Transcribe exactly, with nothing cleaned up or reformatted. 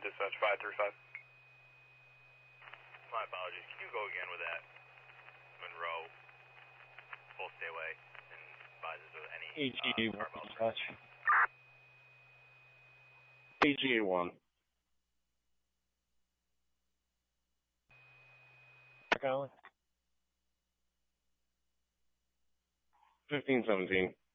Dispatch five three five. My apologies. Can you go again with that? Monroe, full stay away, and advises of any A G A one, uh, dispatch. A G A one. Back alley. fifteen seventeen.